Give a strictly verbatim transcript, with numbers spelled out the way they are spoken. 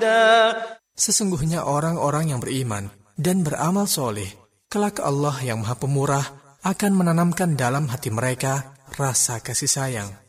أحدا. Sesungguhnya orang-orang yang beriman dan beramal soleh, kelak Allah yang Maha Pemurah akan menanamkan dalam hati mereka rasa kasih sayang.